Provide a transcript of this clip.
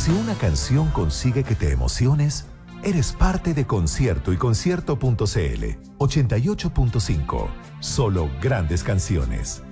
Si una canción consigue que te emociones, eres parte de Concierto y Concierto.cl. 88.5. Solo grandes canciones.